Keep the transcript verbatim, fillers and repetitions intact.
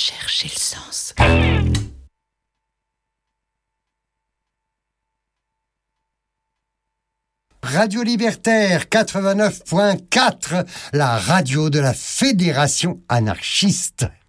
chercher le sens. Radio Libertaire quatre-vingt-neuf point quatre, la radio de la Fédération anarchiste.